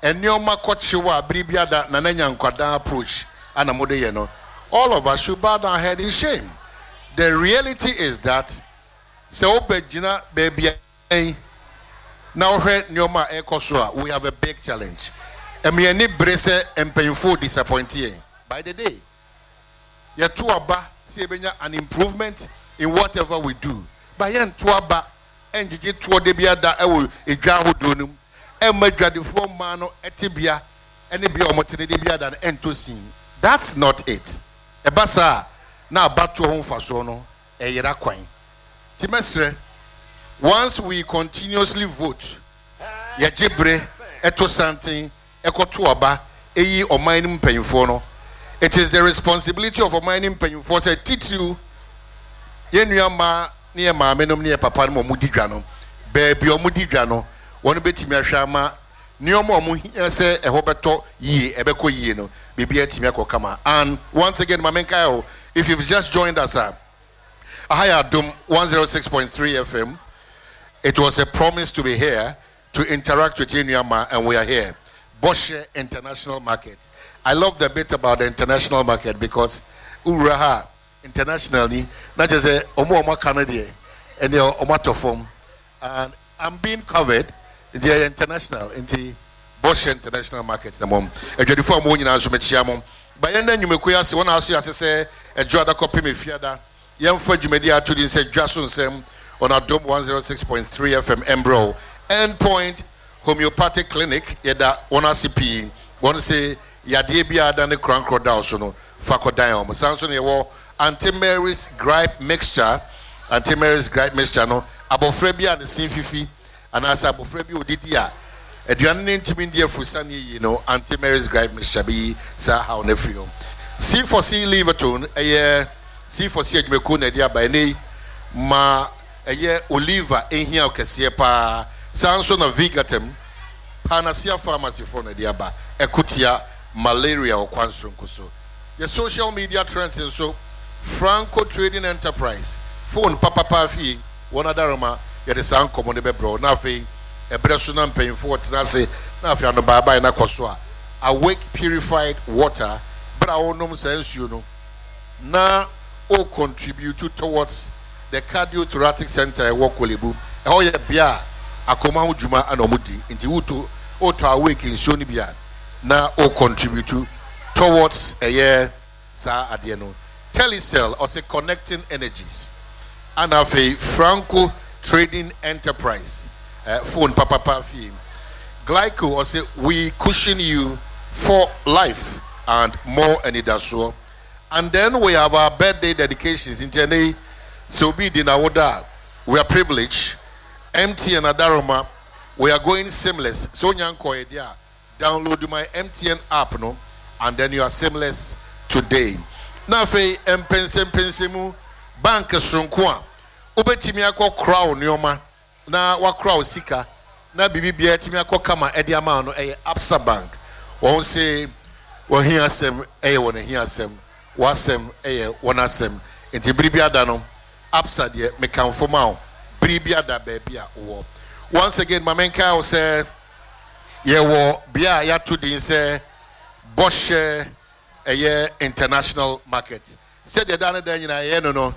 Enyoma kochiwa bribiada na nenya nkwada approach anamode ye no. All of us should bow our head in shame. The reality is that se obejina baby now heard nyoma ekosua, we have a big challenge. Emieni brese empayful disappointing by the day. Ye tuaba see an improvement in whatever we do. By yen tuaba enjiji tuo debia da ewo edwa hodonum. Emedwadefo mano etibia ene bia omotene debia da entosin. That's not it. Ebasa na abatu ho mfaso no eyira kwan. Timesre, once we continuously vote ye jebre eto something ekoto aba eyi oman mpanyimfo no, it is the responsibility of oman mpanyimfo say titu ye nuama ne ye maamenom ne ye papa no mo digwa no baabi o mo digwa no wono betimi ahwa ama nioma omo hia se ehobeto yie ebeko yie no bibi atimi akokama. And once again mamenkayo, if you've just joined us Ahaya Dum 106.3 FM, it was a promise to be here to interact with Inuama, and we are here. Boshe International Market. I love the bit about the international market because Uraha internationally, not just a Omo Canada and the Omatofom, and I'm being covered in the international, in the Boshe International Market. The mom, a 24 morning as you met by then you may say, one house, as I say, a Jordan copy me fiada, young Fudge Media to the said Jason Sem on our Dome 106.3 FM Embro, Endpoint Homeopathic Clinic, Yeda, one RCP, one say, Yadibia than the crown crowd, so no, Facodium, Samson, Anti-Mary's gripe mixture, Anti-Mary's gripe mixture, no, Abofrebia and the Sinfifi, and as Abofrebia did ya. Eduane ntimi ndie fusani yi no Anti-Mary's gripe mixture bi sa how ne frio. C4C Liverton C4C adwumeko na dia ba nei ma Oliver ehia okese pa sanso na Vigatem Panacea Pharmacy for na dia ba ekutia malaria okwanso nkoso. The social media trends and so Franco Trading Enterprise phone papa fi wona darama ye de san komo ne bebro na fe Ebresuna paying for Tanase, now if you're on the Baba and Akoswa, awake purified water, but I won't sense you know. Now, all contribute towards the cardiothoracic center at Wakolibu. Oh, yeah, Bia, Akoma Juma and Omudi, into Utu, Oto awake in Sonibia. Now, all contribute towards a year, Sa Adiano. Telecell, or say connecting energies. And have a Franco Trading Enterprise. Phone papa fee. Glyco or say we cushion you for life and more and it does so. And then we have our birthday dedications in Jene. So be dinner. We are privileged. MTN Adaroma. We are going seamless. So nyanko idea. Download my MTN app no, and then you are seamless today. Now fe pensemu bank srunkwa. Ubetimi akọ crown nyoma. Na wakra sika na bibibia timi akokama edi ama no Absa Bank won say wo hia asem won hia asem wasem won asem enti bibibia da no Absa de mekanfo ma bibibia da baabia wo. Once again mamenka say ye wo bia ya to din say Boshe International Market said the dana da nyina ye no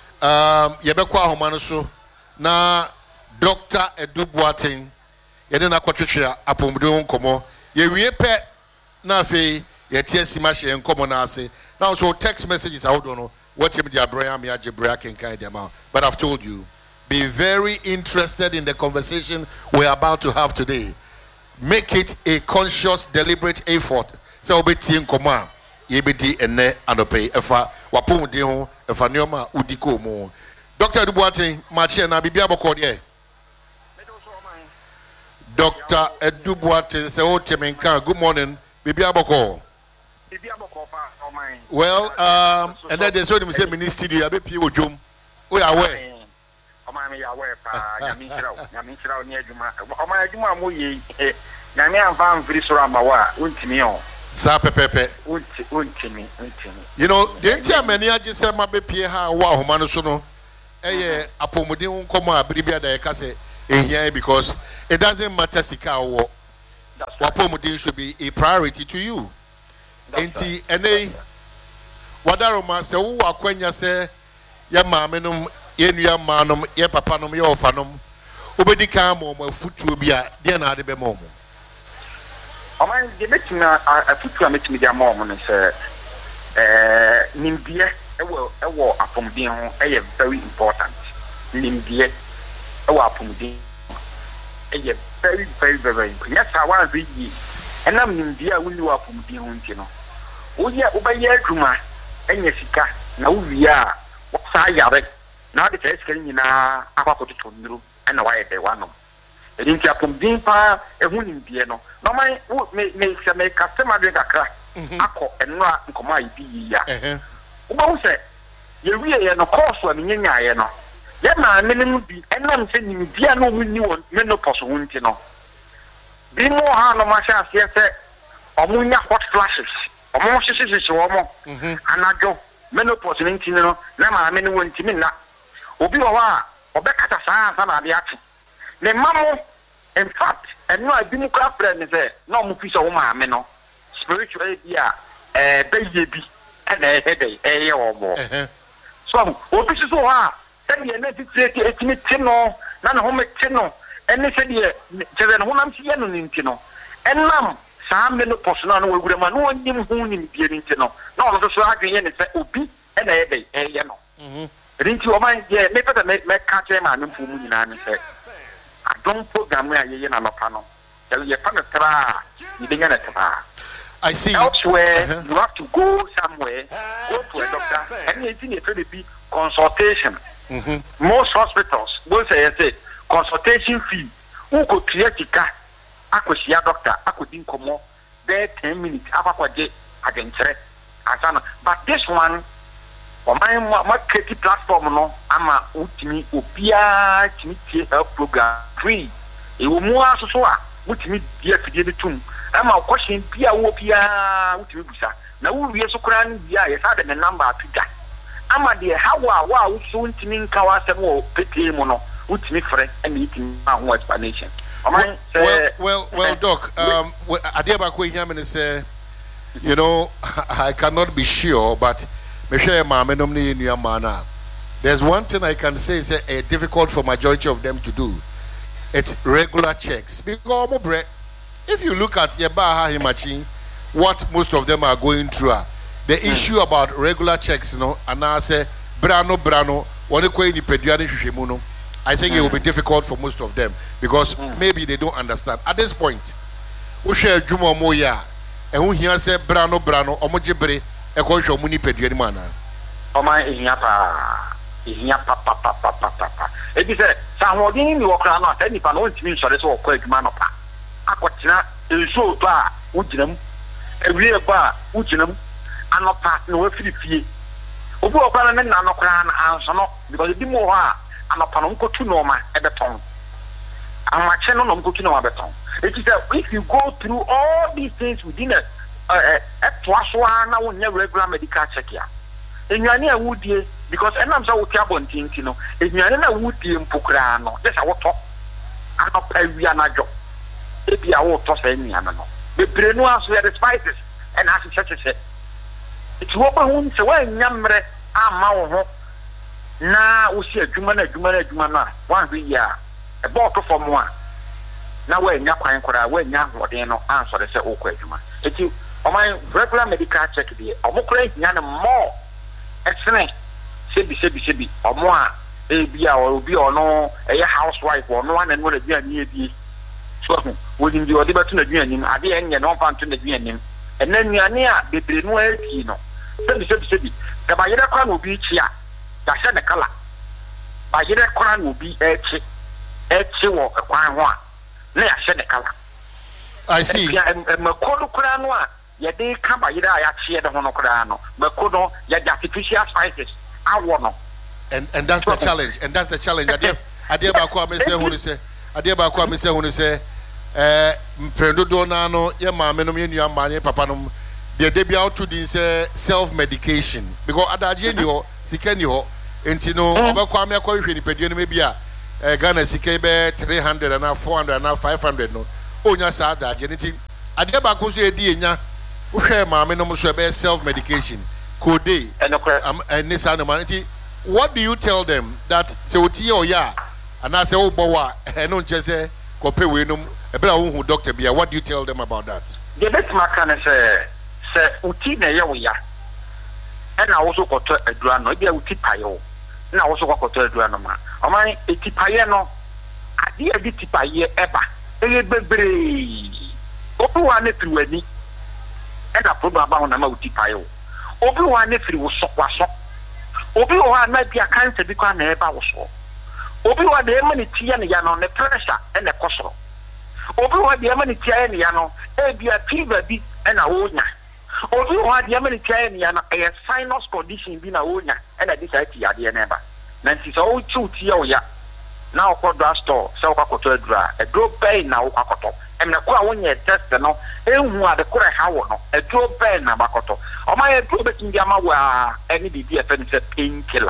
ye bekwa ahoma no so na Dr. Edu Boateng, yede na kwatwetwe apomdo nkomo ye wie pe na fe ye tie simashe nkomo na ase now. So text messages I don't know what him dia brand me agebra can kind them out, but I've told you be very interested in the conversation we're about to have today. Make it a conscious deliberate effort so obeti nkomo ye be di ene anope efa wapomde ho efa neoma udiko mo. Dr. Edu Boateng machi na bibia bokọ de Dr. Edu Boateng say o temenka good morning bibi aboko. Well and then they saw him say ministry dey be pie odwom o ya we o ma me ya we pa nyamishira oni adwuma o ma adwuma mo ye nyame amfa amfiri soro amawa untimi o sa pepepe untimi. You know the entire many age say ma be pie ha wa homa no so no apomuden nkomo abiribia da ye ka say ehia because it doesn't matter sika wo apomodin should be a priority to you. Enti ene wadaroma se wo akwanya se ye maame nom ye nua maanom ye papa nom ye ofanom obedi kan mo afutuo bi a de na ade be mo mo. Oman de betina afutuo metimi de mo mo no se nimbie ewo apomodin ho very important. Nimbie ewo apomodin very very important. Yes, I want to be and I'm nimbie we know apomodin ho ntino. Oye obaye adwuma enya sika na wo a sa yare na de test kan nyina akwakoto tonru na wa yede wanom edinti apomdin pa ehu nimbie no no man me customer de kakra akọ enra nkoma ibi ya wo ba se ye wie ye no course wa nyanya ye no ye ma menem bi enam se nimbie na omu ni won menopause ho nti no bi mo ha no ma sha se omunya hot flashes omo sisi womo anajo menopause nti no na ma me ne wonti mi na obi wo wa obekata saa na ade ati ne mamo in fact eno abi mu kra friend say na omo fi so wo ma me no spiritual idea beye bi na ehede eye omo so obi so ha say ye na titire etimi ti no na ne ho me ti no ene say ye tebe no honam si ye no nti no enam saa menopause na no wagura ma no onyim hu nim bie nti no na ono so adwenye ne say obi na ehede eye no Rinti oman ye me pata me catch ma me mfu mu nyina ne se adom program ya ye na nopa no ye fa na tra ni denga na tra. I see. Elsewhere you have to go somewhere, go to a doctor, and you need to be consultation. Most hospitals will say consultation fee. Who could create a car? I could see a doctor, I could think more there 10 minutes after day against it. But this one my creative platform no ama utimi opia timi help program free e wo mu aso so a utimi dia fidie betum ama question bia wo pia utimi busa na wo wie so kra ni bia ye sa de number atuga ama de hawa wa wo so utimi nka wa sem wo pete mu no utimi frɛ and utimi ma ho explanation. Well doc, Adeba ko hia me say, you know, I cannot be sure, but there's one thing I can say is difficult for majority of them to do. It's regular checks. Because if you look at Yebaha Himachi, what most of them are going through, the issue about regular checks, you know, and I say brano, I think it will be difficult for most of them because maybe they don't understand. At this point, we share Jumo Moya, and who here say brano, omojibre. Ekosho muni peduani mana. Oma ihia pa ebi se sa hodin ni wokra na ta nipa no ntimi nsore so okwa adwuma no pa akotina enso to a uginam ewie ba uginam anopa na wafiri fie obi okra na na nokra na anso no because bi mo ho a anopa no nkotu no ma ebeton amache no nkotu no ma beton it is if you go through all these things within a na wonya regular medical check ya enwane awudie because enam sa wotia bontinti no enwane na awudie mpokra no just awoto anopa wi anajo ebi awoto sa enwane no bebre no aso ya the spices and as such a it wo ba hun se wa nyamre ama wo ho na wo si adwuma na wan hwe ya e bo to fom a na wa nya kwan kora wa nya hoden no answer se okwa adwuma eti my regular medical check there. Omokore nyane more excellent. Sebi. Omo a ebia or obi ono eye housewife or no one and what a bia ni ebi. So wodin di odi batu na duanim ade enye no panto na duanim. Ena nuane a bebre no ati no. Sebi. Da ba yere kwa no obi chi a. Da hye ne kala. Ba yere kwa no obi echi wo kwan ho a. Na ya hye ne kala. I see. Makodu kura no a yede kaba yida ya chie de hono kra no makodo ya artificial spices awono and that's the challenge ade ba ko amese hunu se mprendo do na no ye maame no ye nua maane papa no de bia auto din say self medication because adaje ni ho sika ni ho enti no obekwa me akwa hwe ni pedue no me bia Ghana sika be 300 and 400 and 500 no onya sa adaje nti Ade ba ko so edi enya. Wo hwe maame no so be self medication. Kode. And this animal. What do you tell them that se oti o ya ana se wo bowa e no nche se ko pe we no e bra wo hu doctor bia? What do you tell them about that? The best makane se oti na ye wo ya. E na wo so koto adura no bia oti payo. Na wo so koto adura no ma. O man eti paye no ade adi ti paye eba. E bebre. Obi wa na firi wani. E na problem ba ho na ma oti payo. Obi wa na firi wo so kwaso. Obi wa na bia cancer bi kwa na eba wo so. Obi wa de ema ni tia ne ya no ne pressure e ne kosoro. Obi wa de ema ni tia ne ya no e bia fever bi e na wo nya. Obi wa de ema ni tia ne ya no e sinus condition bi na wo nya e na dis ati ya de ne ba. Na nti so wo chu tia o ya. Na okọ drugstore se okwakoto adura edro bay na okwakoto emna kwa wonye test no ehu ade kora hawo no edro bay na bakoto o ma edro betindia ma wa eni bibi efe ni se painkiller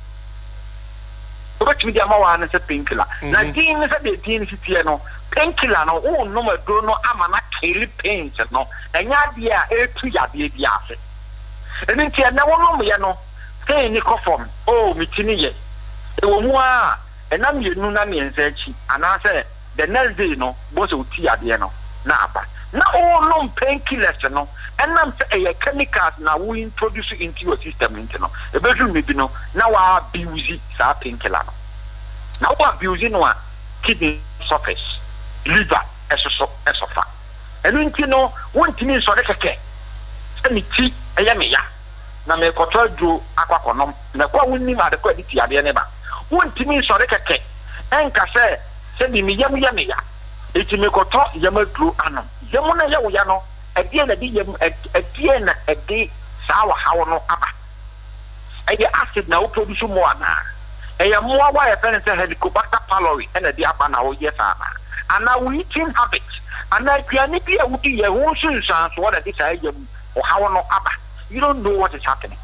o betindia ma wa na se painkiller na din ni se de din si tie no painkiller no o no ma do no ama na kill pains no enya de a etu ya de bi afe eni tie na wono mo ye no say ni kofom o mitini ye e wo mu a enam ye nu na mienza chi anase the next day no boss uti ade no na aba na all no painkillers no enam say e chemicals na we introduce into your system into no e bedu me bi no na wa abuse sa painkiller no na wa abuse no a kidney surface liver esopha enu nti no wontimi so de keke ani ti eye me ya na me koto aduro akwakonom na kwa wonni ma de kwa di ti ade ne ba wontimi sore keke enka se bi mi yam ya eti me koto yamadru anom yamu na yawo ya no adie na di yam adie na ade sawa hawo no aba ade acid na wo produce mo ana eya mo wa ya pen se helicobacter pylori na di aba na wo ye sa ana we eating habit ana aduane bi a wudi ye ho sunsan so na di sa yam o hawo no aba. You don't know what is happening.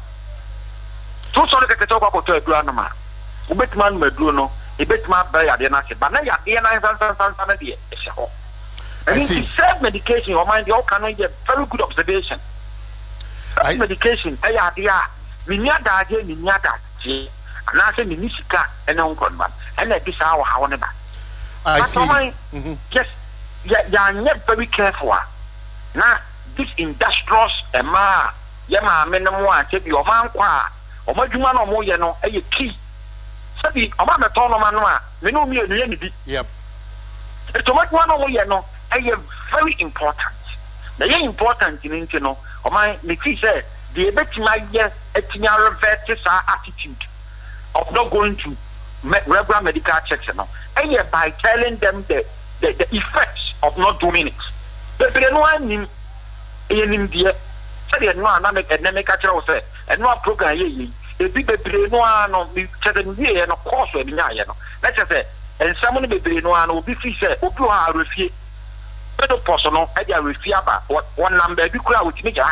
So sore keke to kwa koto adru anom a ubetman medru no ebetman ba ya de na se ba na ya de na san na de e se ho. And self medication or mind you can get very good observation. Medication e ya de a minya da je minya da je ana se mi sika e na nkon ba e na bi sa ha won ba. I see. Yes, ya need very careful. Na this industrious ema ya ma menemo a se bi o man kwa o madwuma no mo ye no e ye key. Sabi o ma meto no ma no a me no mi enu ye ni bi. Yep. So what one mo ye no e very important. Na ye important ni nti no o ma me ti say the betima ye etinya revert sa attitude of not going to regular medical checks no e by telling them the effects of not doing it. But no anim e nim die say no na me ka kire wo say no program ye ebi bebre no ano mi tede wie no course e nya ye no let's say ensam no bebre no ano obi fi say obi o arefie bedo poso no e dia refie aba one number bi kura wotimi ja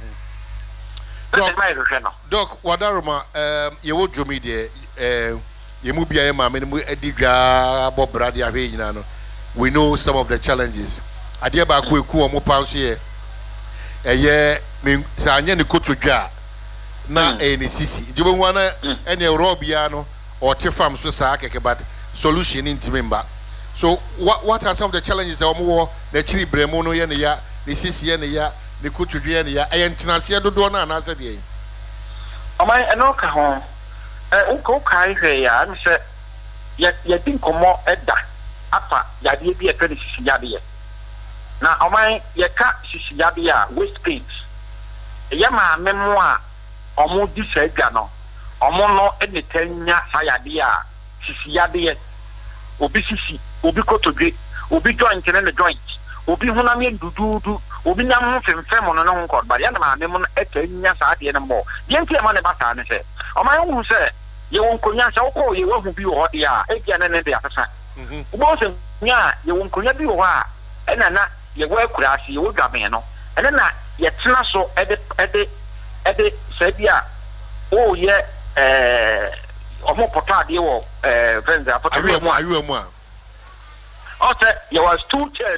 Doc wadaruma ye wo dwomi de ye mu bia ye ma me mu edigwa bobra de ahwe nyina no we know some of the challenges ade ba ko eku o mo panso ye eye me sanye ne kotodwa na any sisi jibo nwana ene robia no or tifam so sa keke but solution intimemba. So what are some of the challenges omo na chiri bremo no ye ne ya ne sisi ye ne ya ne kotodwa ye ne ya entinase dodo na na ase de amai eno ka ho unko kai hwe ya nse ya din komo eda apa ya de bi e pe sisi ya de na amai ye ka sisi ya de a waste paint ya ma memo a omo di segwa no omo no enetanya sayade a sisi yade obi sisi obi kotodwe obi joint ne joint obi hunam ye dududu obi nyam femfem no no nkod ba ya na ma memo no etanya sayade ne mo ye ntia ma ne bata ne se o ma hu se ye won konya sa wo ye wahu bi wo de a ebia ne de afesa ubo se nya ye won konya bi wo a enana ye wo akura ase ye wo dwaben no enana ye tena so ede sebia o ye omo potade wo venza potade mo ayu a o se ye was two chair bi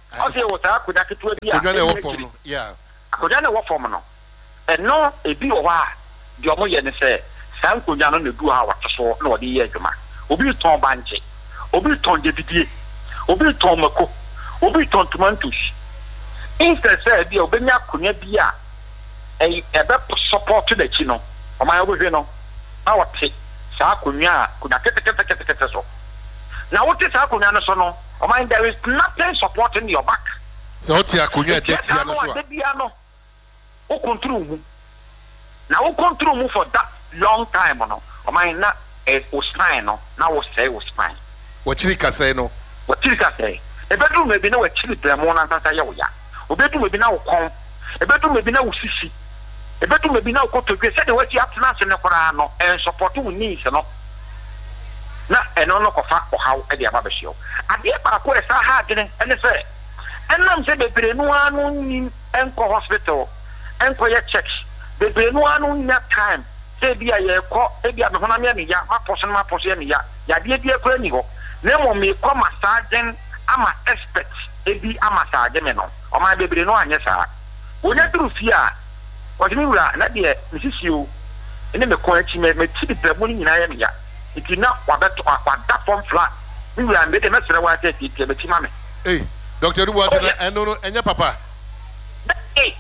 I say what I could have to be a yeah. I could not work for no. And no, a be a while. The Omoyan say, Sam could not do our so no the year. Obi Tom Banche, Obi Tom Deputy, Obi Tom Mako, Obi Tom Tomantus. Instead, said the Obenia Kunya Bia, a better support to the Chino, or my original. Our take Sakunya could not get so. Now, what is Sakunya Sono? Or mind there is nothing supporting your back. So, what's Yakunya Piano? Who control? Now, who control for that long time? Or mind not was fine, now was say was fine. What Chilika say no? What Chilika say? A bedroom may be no chili, Mona Tayawa. A bedroom may be now come. A bedroom may be now sissy. A bedroom may be now go to get said what you have to answer Naporano and support two needs, no. Not an honor of how a dear Babasio. At the Epa, I had and say, and I'm saying the Brenuan Enco Hospital, Enco checks, the Brenuan in that time. Say be a call, maybe I'm going to be my person, ya dear Cranigo. Nemo me come a sergeant, I'm an expert, maybe I'm a sergeant, or my baby no one, yes, sir. When I do fear, what you not dear Mrs. You, and then the question may keep the money in Iamia. It is not what that form flat. We will make a message of what I take it, mammy. Hey, Doctor Watson, and no, and your papa. Hey.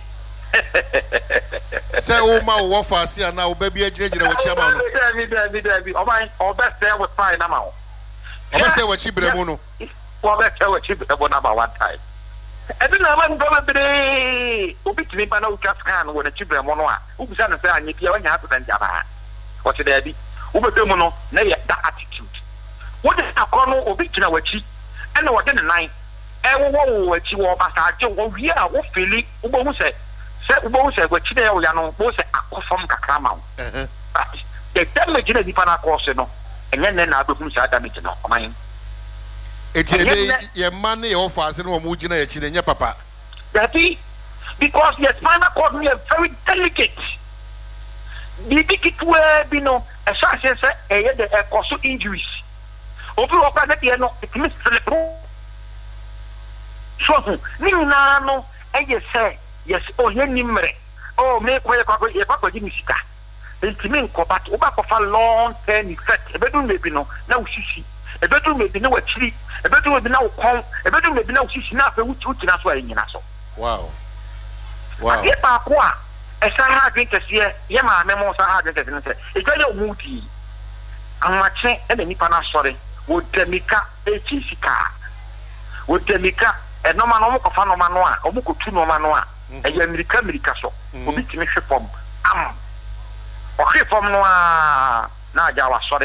Say, oh, my warfare, see, and now, baby, a judge, or mine, or best there was fine now. I say what she bremono. Well, that's how it should be about one time. I didn't know I'm going to be. Who beat me by no just can when a children monoa. Who's going to say, I need you and you have to then Java. What's it, Eddie? Ubedomono, nay, that attitude. What is a corner or big to our cheek? And no, then a night. And what you were massage, or we are what Philly, who said, Ubo said, what Chideo Yano was a from Kakama. The damage in the Pana Corsino, and then I become sad damage in mine. It's your money offers and Mujina in your papa. Daddy, because your spinal cord me very delicate. The ticket where be no as such as a cause injuries. Over at the end of the Mr. So, Nino, and you say, yes, oh, Yenimre, oh, make way a papa Jimisika. It's mean, but over a long term effect, a bedroom may be no, now she, a bedroom may be no tree, a bedroom may be now calm, a bedroom may be now she's not a which in us wearing in us. Wow. Wow. Get back. A Sahara drinkers here, Yama, Memo Sahara drinkers, and say, it's very moody. I'm watching and the Nipana sorry, would Demika a cheesy car. Would Demika a no man of Anomanoa, or Muku Tuno Manoa, a Yamika Miricaso, who beat me from or here from Noa Najawa, sorry.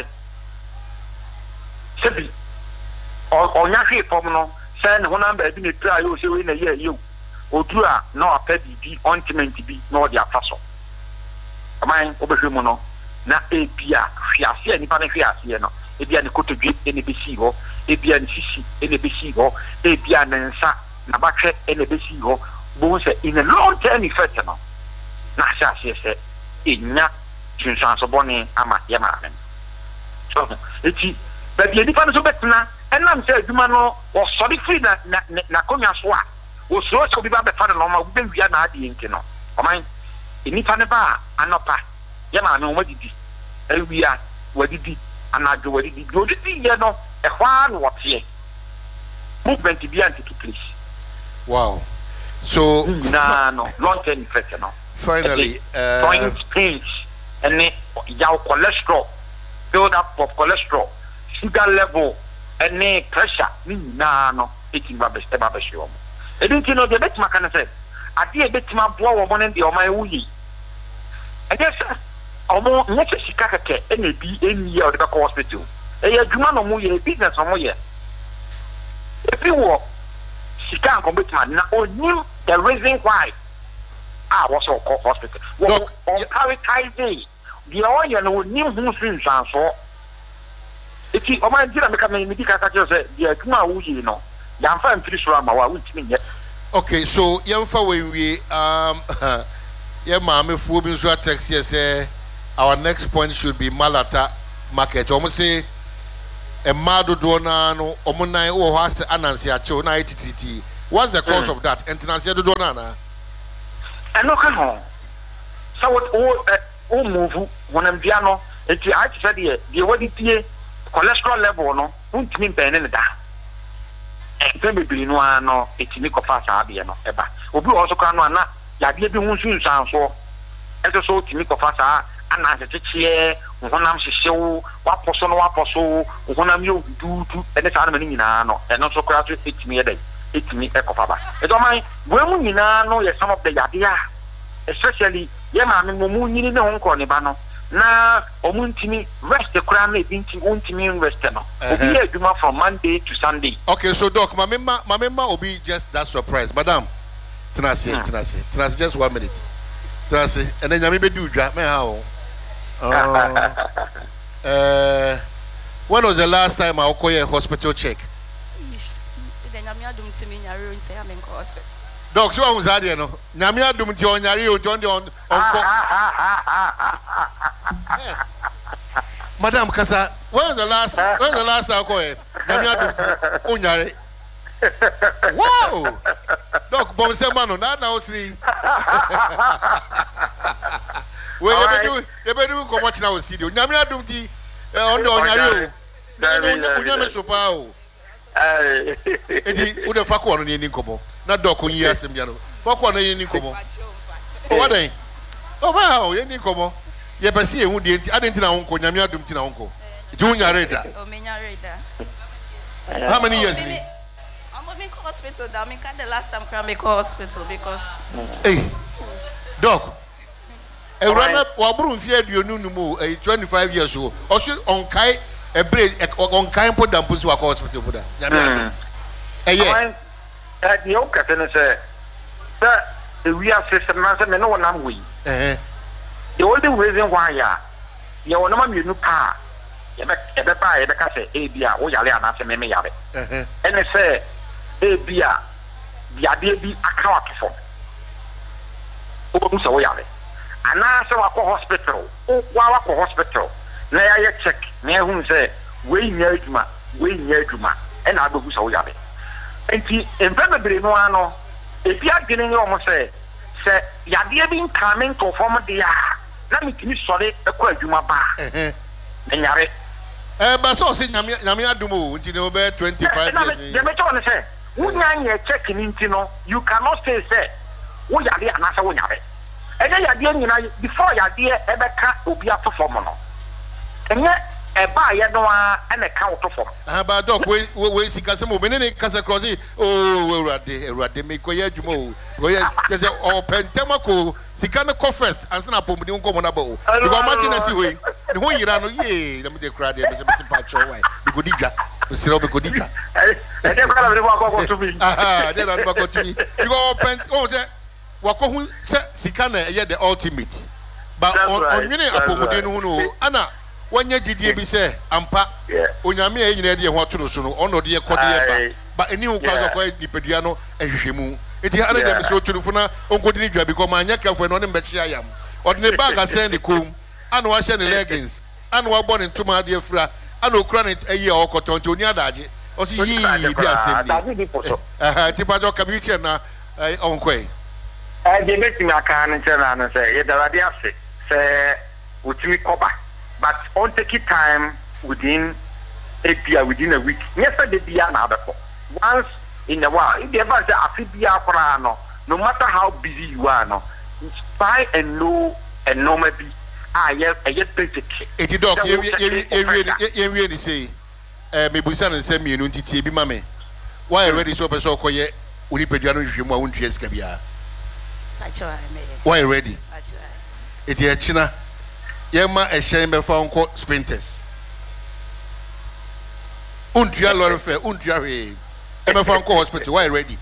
Sebi or Yahi from no, send one number being a try you in a year you. Odua no apedi bi ointment bi no dia faso aman obehwemu no na ebia hwiase anipa na hwiase no ebia ne kotodwe ene besi ho ebia ne sisi ene besi ho ebia ne nsa na batwe ene besi ho bo se in a long term effect no na hwiase se enya twinsanso bone ama yema amen so eti baby anipa no so betna enam se aduma no o sorry free na konya so a o so be ba fa no ma wo be wia na ade nti no o man enipa ne ba anopa ye ma me o madidi awia wadidi anajo wadidi odidi ye no e hwa no wote movement bi anti to place. Wow. So no long term effect no. Finally joint pains and your cholesterol, build up of cholesterol, sugar level and pressure no eating rubbish show. I didn't know the best man said. I did a bit my blow one and the my wee. I guess almost next Chicago any be any year of the hospital. A Jumano Muye business on Muye. If you were Chicago commitment now knew the reason why I was so called hospital. Well, on Carrie the oil would name who seems and so. If you mind, I'm becoming medical said, the Juma Uji, no. Young fan fish ram, which mean yet. Okay, so young for when we yeah, mammy, Fubin text here say our next point should be Malata market. Almost say a Mado Donano, Omunai, or Hasta Anansia, Chona, TTT, What's the cause of that? And Tinasia do na. And no can so what all move when I'm piano. It's I said the what cholesterol level no won't mean pen in the da. And maybe no no it's Nico Fasa no ever. Obi also can one ya be won soon so. And so Nico Fasa and as a teacher, Honam show, what person, Honam you do, and it's animating and also crash it me a day. It's me a cofaba. It's all my women know some of the idea, especially Yama Moon in the Hong Kong Nibano. Now, Omuntini rest the crown, into Untimi Restano. Be from Monday to Sunday. Okay, so Doc, my member will be just that surprise. Madam, Tenassi, just 1 minute. Tenassi, and then you may do drop me how. When was the last time I call a hospital check? Doc, so I was at no. Namia Dumti on Yario, John Madam Casa, when was the last time I call it? Namia Dumti on Yari. Wow! Doc, Bomsemano, now see. Well, you better go watch now studio. Namia Dumti on Yario. Unyame Sopao. Edi ude fa ko no ni nkomo na dok yi asem bia no fa ko no ni nkomo o wadan o ba o ni nkomo ye pese ehu de enti adenti na wonko nyame adum ti na wonko ti unyare da o menyare da. How many years? I'm moving to hospital. I mean, the last time I make hospital because. Hey, doc. E run up wa buru mfie aduonu numu 25 years old. Also on kai a break on kind put down pussy walk hospital for that. Yeah. The old captain said that we are system answer no one am we. The only reason why you want to new car. You better buy the cafe, A beer, or Yale and answer me. And they say, A beer, the idea be a car for. Oh, so Yale. And now so I call hospital. Oh, wow, hospital. Now I check. Now who say we near to ma, and I go so yabe. And in February no ano, if you are getting almost say Yadia been coming to form the let me finish sorry a quadruma bar. And Yare. But so see Namia Dumu, you know, 25 years. The matter say, when you checking into no, you cannot say, who Yadia and answer one Yare. And then Yadia, before Yadia ever cut will be a performer. And yet, a buyer no and a counter for. But dog, we see Casamo, Benny Casa Crossy. Oh, Rade, make Koyajumo. There's a Pentamaco, Sicana co first, and Snap on the Commonable. You imagine as you way. The way you ran, ye, let me take credit, Mr. Pacho, the Godija, Mr. Godija. I never got to me. Ah, then I got to me. You go Pent, oh, Wako Sicana, yet the ultimate. But on many Apomodino, Anna. When you did be say, Ampa, Unyami, any what to do soon, or no dear Cordia, but a new class of quite the Pediano and Shimu. It is another episode to the Funa, Uncle Nidra, because my neck of an on Betchiam, or the bag I send the coom, and wash any leggings, and were born into my dear Fra, and no chronic a year or cotton to Niadaji, or see ye, dear Cindy. Tipato Cabuchena, Unque. They make me a can and tell and say, the radiasi, say, would you cover? But on take time within a week. Yesterday, be another once in a while. If you ever say, I feel be no matter how busy you are, no, spy and know and no maybe. Yes, I get basic. It's a dog, you really say, Mebusan and send me an unity, be mammy. Why already so quiet? Unipediano, if you want to escabia. Why ready? It's a China. Yema a shame found quote sprinters. Untia Lorife, Untia, Emma found hospital. Why ready?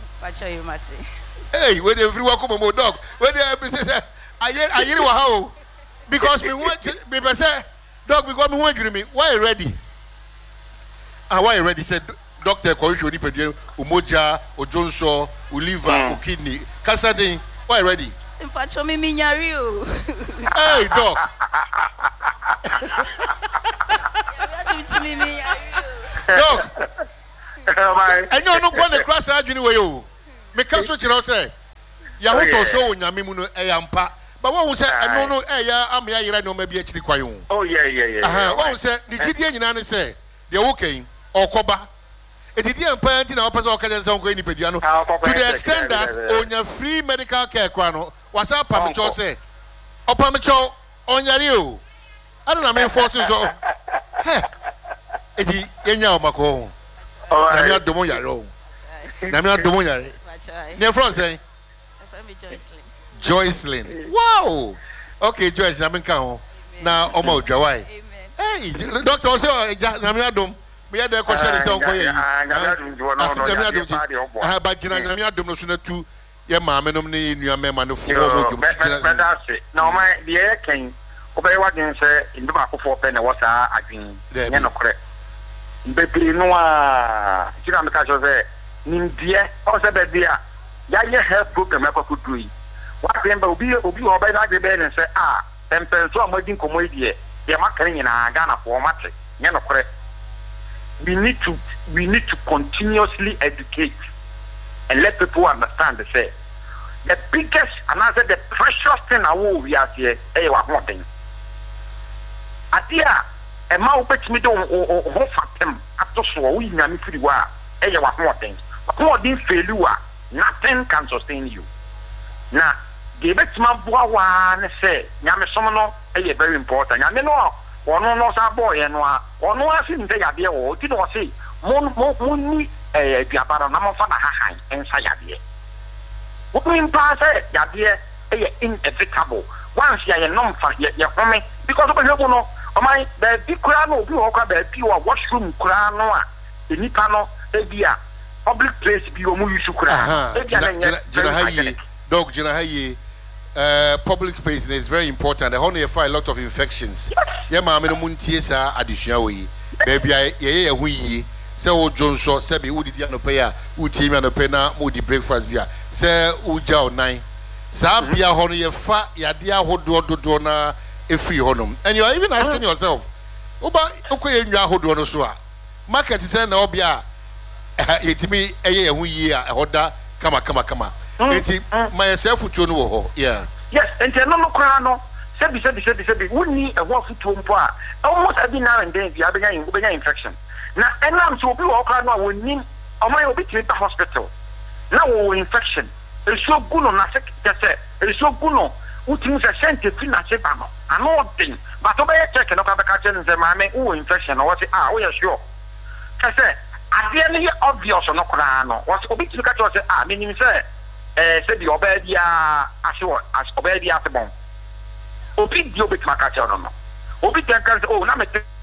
Hey, when everyone come on, dog, when they I hear how because we want to say, dog, because we want me. Why ready? And why ready? Said Doctor Koisho Nipedia, Umoja, Ojonso, Uliva, Ukidney, Casadin. Why ready? Pacho me minyario. Hey, dog. Dog. And you know what the cross adwini we o. Me ka so kire o say. Ya hoto so onyame mu no eyampa. But one say no eya am ya yira no ma bi akiri kwan o. Oh yeah. One say the gidie nyina ne say the woken okoba. Edidi ampa anti na opese okaje nse onko enipadua no. To the extent that onya free medical care kwa no. Wasa pamcho say. Opamcho onyare o. I don't know me force so. Edi yenya o mako. Na me adomo yare o. Na me adomo yare. Ne from say? Joycelyn. Wow. Okay, Joyce, na me kan ho. Na o ma odwawai. Hey, doctor say na me adom. Me ya dey question say onko ye. Na me adom. Ba gina na me adom no so na tu ye maame nom ne nua mema no fo mo dwom. Na o ma de ken obey what you say in the back for pen was adwin nye no kore bebre no a kira me ka so say nimdie o se be dia ya ye help program akwakudu yi wa remember obi obey na de be ne say tempenso amadin komodie ye makare nyina Ghana for mate nye no kore we need to continuously educate and let people understand say the biggest and I said the precious thing we are here wa hoden adia e ma wo petimi de ho fatem atoso wo nyame firi wa eye wa hoden failure nothing can sustain you na de betima boa wa ne se nyame som no eye very important nyame no ono no sa boy no a ono asi nte yade wo ti no se mo ni duabara na mo fa na hahan ensa yade wo min pa se yade eye inevitable once ya nom fa ye home because of you no o mai the big kura no bi wo kwa ba bi wo washroom kura no a enipa no ebia public place bi o mu use kura ebia na nya dog jina haye public place is very important. The honey fight a lot of infections. Yeah, mama no muntie sa addition we. Baby ye hu yi. Say o Johnson say be udi dia no pay a uti me no pay na mo di breakfast bia. Say uja o nine. Sa bia honey ye fa ya dia hodo na efri honom. And you are even asking yourself, oba okoye nwa hodo no so a. Market say na obia yetimi eye hu yi a hoda kama. Enti myself futuo no ho. Yeah. Yes, enti no kra no. Sebi woni e ho futuo mpo a. Almost every now and then you benya infection. Na enam so obi wo kra no woni omai obi tiri ta hospital. Na wo infection. E so guno na se kese. E so guno utimi se sente fi na se ba no. Ano den. But obi check no ka ka chen se ma me wo infection no what say we are sure. Kese ade ne obvious no kra no. What obi tiri ka say me nim say said the obedia asho as obedia sebon obi di obi makacha no obi can say oh na me